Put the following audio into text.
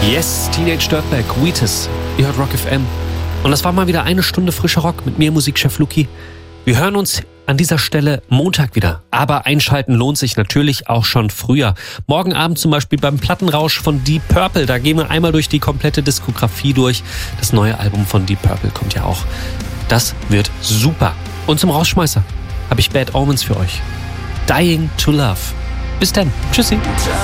Yes, Teenage Dirtbag, Wheatus. Ihr hört Rock FM. Und das war mal wieder eine Stunde frischer Rock mit mir, Musikchef Luki. Wir hören uns an dieser Stelle Montag wieder. Aber einschalten lohnt sich natürlich auch schon früher. Morgen Abend zum Beispiel beim Plattenrausch von Deep Purple. Da gehen wir einmal durch die komplette Diskografie durch. Das neue Album von Deep Purple kommt ja auch. Das wird super. Und zum Rausschmeißer habe ich Bad Omens für euch. Dying to Love. Bis dann. Tschüssi.